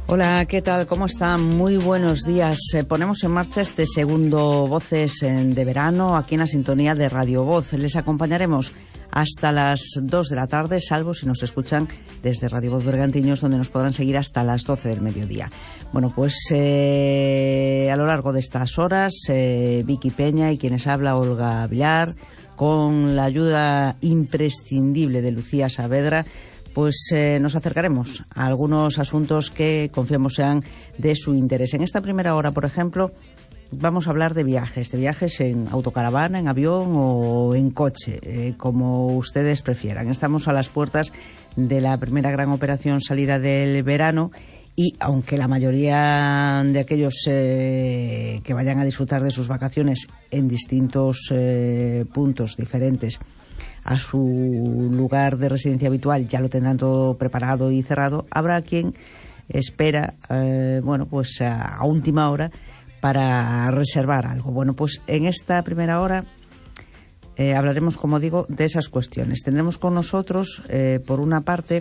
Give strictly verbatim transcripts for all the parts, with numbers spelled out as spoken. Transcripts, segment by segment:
Hola, ¿qué tal? ¿Cómo están? Muy buenos días. Eh, ponemos en marcha este segundo Voces de Verano aquí en la sintonía de Radio Voz. Les acompañaremos hasta las dos de la tarde, salvo si nos escuchan desde Radio Voz Bergantiños, donde nos podrán seguir hasta las doce del mediodía. Bueno, pues eh, a lo largo de estas horas, eh, Vicky Peña y quienes habla Olga Villar, con la ayuda imprescindible de Lucía Saavedra, pues eh, nos acercaremos a algunos asuntos que confiamos sean de su interés. En esta primera hora, por ejemplo, vamos a hablar de viajes, de viajes en autocaravana, en avión o en coche, eh, como ustedes prefieran. Estamos a las puertas de la primera gran operación salida del verano y aunque la mayoría de aquellos eh, que vayan a disfrutar de sus vacaciones en distintos eh, puntos diferentes a su lugar de residencia habitual ya lo tendrán todo preparado y cerrado, habrá quien espera, eh, bueno, pues a, a última hora para reservar algo. Bueno, pues en esta primera hora eh, hablaremos, como digo, de esas cuestiones. Tendremos con nosotros, eh, por una parte,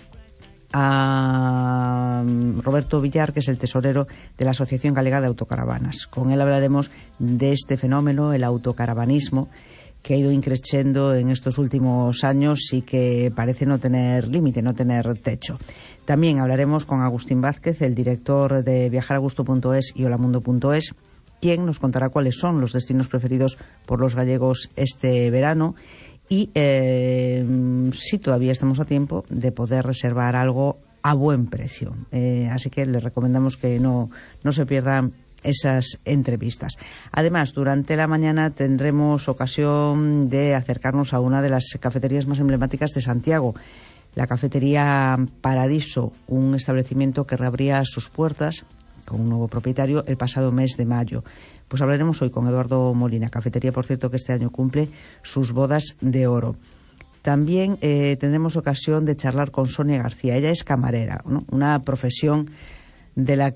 a Roberto Villar, que es el tesorero de la Asociación Galega de Autocaravanas. Con él hablaremos de este fenómeno, el autocaravanismo, que ha ido increciendo en estos últimos años y que parece no tener límite, no tener techo. También hablaremos con Agustín Vázquez, el director de viajaragusto punto es y holamundo punto es, quien nos contará cuáles son los destinos preferidos por los gallegos este verano y eh, si todavía estamos a tiempo de poder reservar algo a buen precio. Eh, así que les recomendamos que no, no se pierdan esas entrevistas. Además, durante la mañana tendremos ocasión de acercarnos a una de las cafeterías más emblemáticas de Santiago, la cafetería Paradiso, un establecimiento que reabría sus puertas con un nuevo propietario el pasado mes de mayo. Pues hablaremos hoy con Eduardo Molina, cafetería, por cierto, que este año cumple sus bodas de oro. También eh, tendremos ocasión de charlar con Sonia García. Ella es camarera, ¿no? Una profesión de la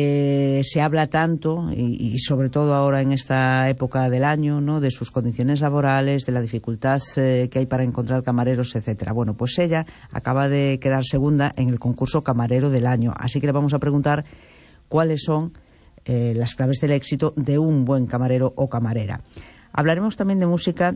que se habla tanto y, y sobre todo ahora en esta época del año, ¿no? De sus condiciones laborales, de la dificultad eh, que hay para encontrar camareros, etcétera. Bueno, pues ella acaba de quedar segunda en el concurso Camarero del Año, así que le vamos a preguntar cuáles son eh, las claves del éxito de un buen camarero o camarera. Hablaremos también de música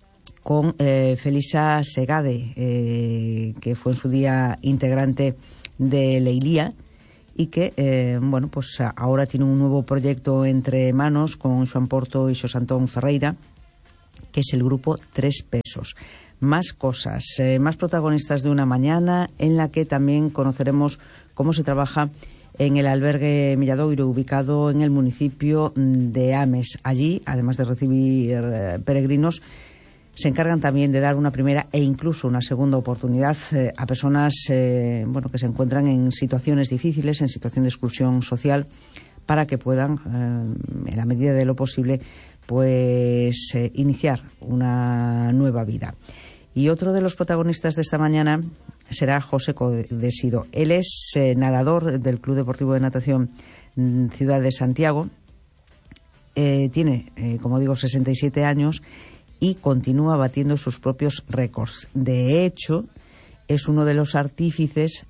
con eh, Felisa Segade, eh, que fue en su día integrante de Leilía, y que, eh, bueno, pues ahora tiene un nuevo proyecto entre manos con Joan Porto y Xosé Antón Ferreira, que es el grupo Tres Pesos. Más cosas, eh, más protagonistas de una mañana en la que también conoceremos cómo se trabaja en el albergue Milladoiro, ubicado en el municipio de Ames. Allí, además de recibir eh, peregrinos, se encargan también de dar una primera e incluso una segunda oportunidad eh, a personas eh, bueno, que se encuentran en situaciones difíciles, en situación de exclusión social, para que puedan, eh, en la medida de lo posible, pues eh, iniciar una nueva vida. Y otro de los protagonistas de esta mañana será José Codesido. Él es eh, nadador del Club Deportivo de Natación Ciudad de Santiago. Eh, tiene, eh, como digo, sesenta y siete años y continúa batiendo sus propios récords. De hecho, es uno de los artífices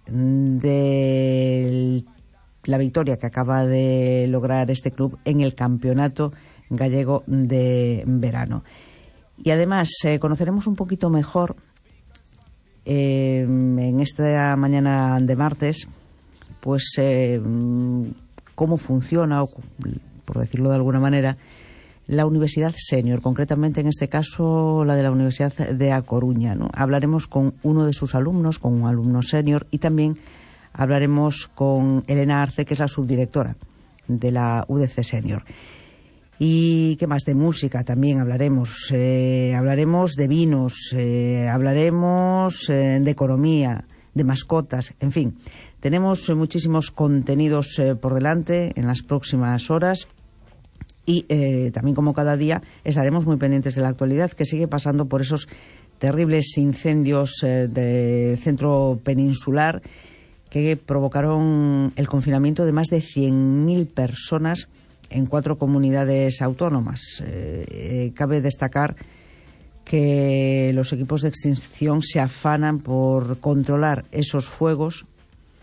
de la victoria que acaba de lograr este club en el Campeonato Gallego de Verano. Y además eh, conoceremos un poquito mejor eh, en esta mañana de martes, pues eh, cómo funciona, o, por decirlo de alguna manera, la Universidad Senior, concretamente en este caso la de la Universidad de A Coruña, ¿no? Hablaremos con uno de sus alumnos, con un alumno senior, y también hablaremos con Elena Arce, que es la subdirectora de la U D C Senior. Y qué más, de música también hablaremos, eh, hablaremos de vinos, eh, hablaremos eh, de economía, de mascotas, en fin, tenemos eh, muchísimos contenidos eh, por delante en las próximas horas. Y eh, también, como cada día, estaremos muy pendientes de la actualidad, que sigue pasando por esos terribles incendios eh, del centro peninsular que provocaron el confinamiento de más de cien mil personas en cuatro comunidades autónomas. Eh, eh, cabe destacar que los equipos de extinción se afanan por controlar esos fuegos,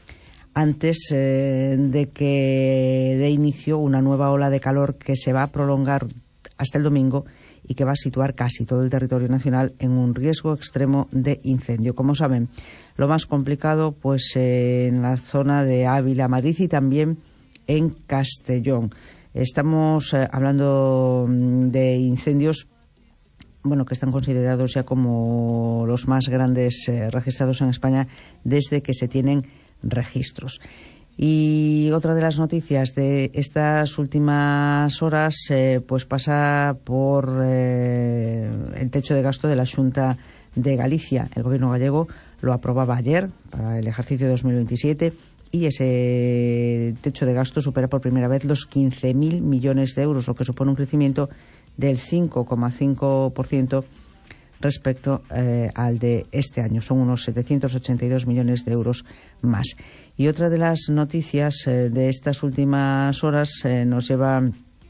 antes eh, de que dé inicio una nueva ola de calor que se va a prolongar hasta el domingo y que va a situar casi todo el territorio nacional en un riesgo extremo de incendio. Como saben, lo más complicado pues eh, en la zona de Ávila, Madrid y también en Castellón. Estamos eh, hablando de incendios bueno, que están considerados ya como los más grandes eh, registrados en España desde que se tienen registros. Y otra de las noticias de estas últimas horas eh, pues pasa por eh, el techo de gasto de la Xunta de Galicia. El Gobierno gallego lo aprobaba ayer para el ejercicio de dos mil veintisiete y ese techo de gasto supera por primera vez los quince mil millones de euros, lo que supone un crecimiento del cinco coma cinco por ciento respecto eh, al de este año. Son unos setecientos ochenta y dos millones de euros más. Y otra de las noticias eh, de estas últimas horas eh, nos lleva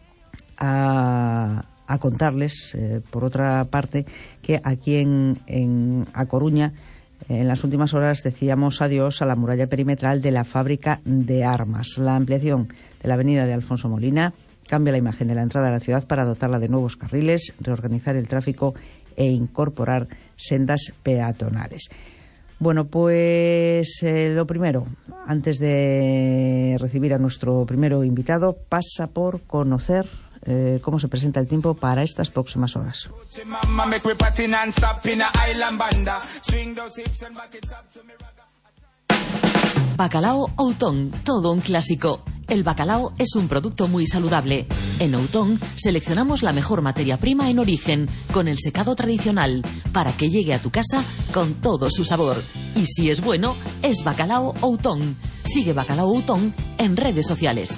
a, a contarles, eh, por otra parte, que aquí en, en A Coruña, en las últimas horas decíamos adiós a la muralla perimetral de la fábrica de armas. La ampliación de la avenida de Alfonso Molina cambia la imagen de la entrada a la ciudad para dotarla de nuevos carriles, reorganizar el tráfico e incorporar sendas peatonales. Bueno, pues eh, lo primero, antes de recibir a nuestro primero invitado, pasa por conocer eh, cómo se presenta el tiempo para estas próximas horas. Bacalao Outón, todo un clásico. El bacalao es un producto muy saludable. En Outón seleccionamos la mejor materia prima en origen, con el secado tradicional, para que llegue a tu casa con todo su sabor. Y si es bueno, es Bacalao Outón. Sigue Bacalao Outón en redes sociales.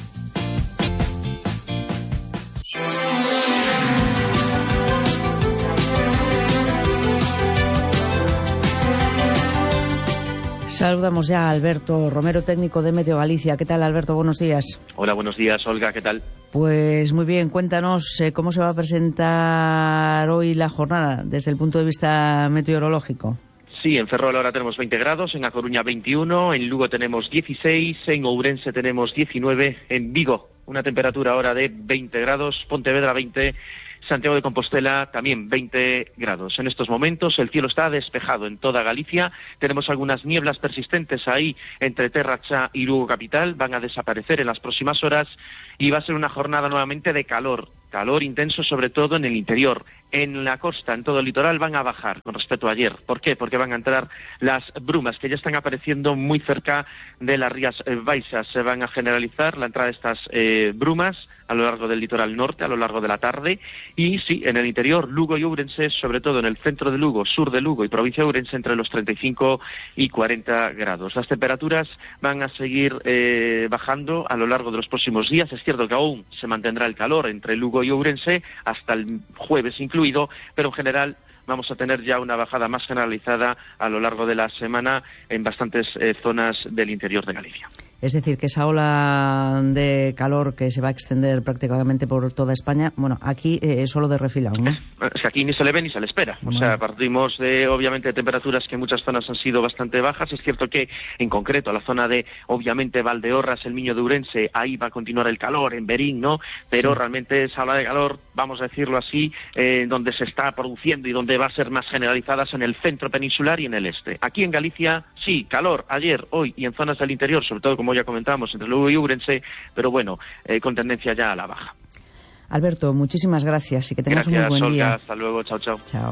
Saludamos ya a Alberto Romero, técnico de Meteo Galicia. ¿Qué tal, Alberto? Buenos días. Hola, buenos días, Olga. ¿Qué tal? Pues muy bien, cuéntanos eh, cómo se va a presentar hoy la jornada desde el punto de vista meteorológico. Sí, en Ferrol ahora tenemos veinte grados, en A Coruña veintiuno, en Lugo tenemos dieciséis, en Ourense tenemos diecinueve, en Vigo una temperatura ahora de veinte grados, Pontevedra veinte, Santiago de Compostela también veinte grados. En estos momentos el cielo está despejado en toda Galicia. Tenemos algunas nieblas persistentes ahí entre Terracha y Lugo capital. Van a desaparecer en las próximas horas y va a ser una jornada nuevamente de calor. Calor intenso sobre todo en el interior. En la costa, en todo el litoral, van a bajar con respecto a ayer. ¿Por qué? Porque van a entrar las brumas que ya están apareciendo muy cerca de las Rías Baixas. Se van a generalizar la entrada de estas eh, brumas a lo largo del litoral norte, a lo largo de la tarde. Y sí, en el interior, Lugo y Ourense, sobre todo en el centro de Lugo, sur de Lugo y provincia de Ourense, entre los treinta y cinco y cuarenta grados. Las temperaturas van a seguir eh, bajando a lo largo de los próximos días. Es cierto que aún se mantendrá el calor entre Lugo y Ourense hasta el jueves incluido, pero en general vamos a tener ya una bajada más generalizada a lo largo de la semana en bastantes eh, zonas del interior de Galicia. Es decir, que esa ola de calor que se va a extender prácticamente por toda España, bueno, aquí eh, solo de refilón, ¿no? Es que aquí ni se le ve ni se le espera. Bueno. O sea, partimos de, obviamente, de temperaturas que en muchas zonas han sido bastante bajas. Es cierto que, en concreto, la zona de, obviamente, Valdeorras, el Miño de Ourense, ahí va a continuar el calor, en Berín, ¿no? Pero sí, realmente esa ola de calor, vamos a decirlo así, eh, donde se está produciendo y donde va a ser más generalizadas en el centro peninsular y en el este. Aquí en Galicia, sí, calor, ayer, hoy y en zonas del interior, sobre todo, como ya comentamos, entre Lugo y Ourense, pero bueno, eh, con tendencia ya a la baja. Alberto, muchísimas gracias y que tengas gracias, un muy buen Olga, día. Hasta luego, chao, chao. Chao.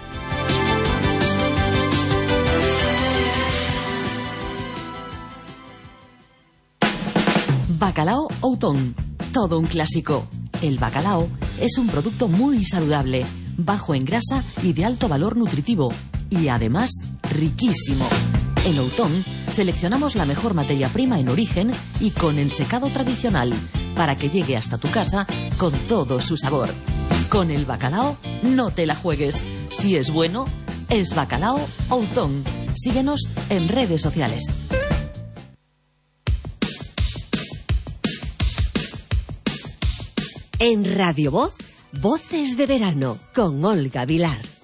Bacalao Outón, todo un clásico. El bacalao es un producto muy saludable, bajo en grasa y de alto valor nutritivo, y además riquísimo. En Outón seleccionamos la mejor materia prima en origen y con el secado tradicional, para que llegue hasta tu casa con todo su sabor. Con el bacalao no te la juegues. Si es bueno, es Bacalao Outón. Síguenos en redes sociales. En Radio Voz, Voces de Verano, con Olga Vilar.